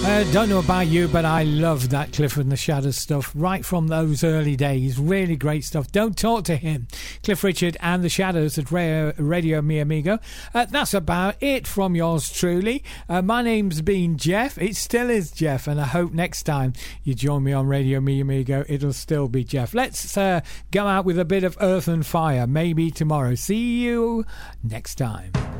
Don't know about you, but I love that Clifford and the Shadows stuff right from those early days. Really great stuff. Don't Talk to Him. Cliff Richard and the Shadows at Radio Mi Amigo. That's about it from yours truly. My name's been Jeff. It still is Jeff, and I hope next time you join me on Radio Mi Amigo, it'll still be Jeff. Let's go out with a bit of Earth and Fire, maybe tomorrow. See you next time.